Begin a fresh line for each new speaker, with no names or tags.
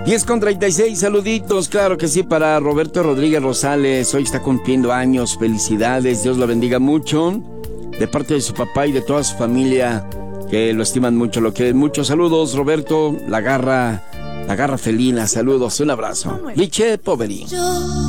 10:36, saluditos, claro que sí, para Roberto Rodríguez Rosales. Hoy está cumpliendo años, felicidades, Dios lo bendiga mucho. De parte de su papá y de toda su familia, que lo estiman mucho, lo quieren mucho. Saludos, Roberto, la garra felina, saludos, un abrazo. Liche Poveri.